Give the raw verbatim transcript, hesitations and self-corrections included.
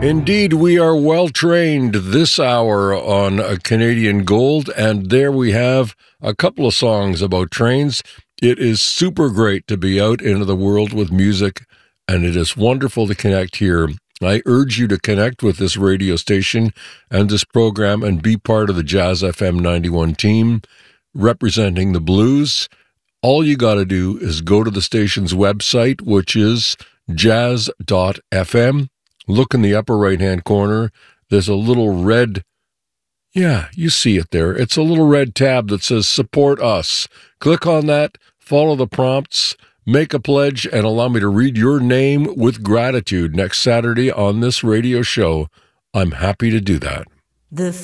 Indeed, we are well trained this hour on uh, Canadian Gold, and there we have a couple of songs about trains. It is super great to be out into the world with music, and it is wonderful to connect here. I urge you to connect with this radio station and this program and be part of the Jazz F M ninety-one team representing the blues. All you got to do is go to the station's website, which is jazz dot f m. Look in the upper right-hand corner. There's a little red, yeah, you see it there. It's a little red tab that says Support Us. Click on that, follow the prompts, make a pledge, and allow me to read your name with gratitude next Saturday on this radio show. I'm happy to do that. The